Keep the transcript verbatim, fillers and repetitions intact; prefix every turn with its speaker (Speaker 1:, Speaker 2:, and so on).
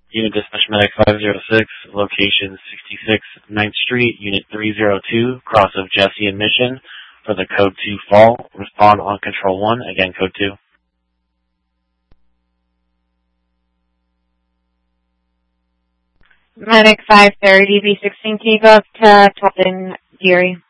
Speaker 1: Unit Dispatch Medic five oh six, location sixty-six ninth Street, Unit three oh two, cross of Jesse and Mission, for the code two fall. Respond on control one, again code two.
Speaker 2: Medic five thirty, B sixteen takeoff to twelve in Geary.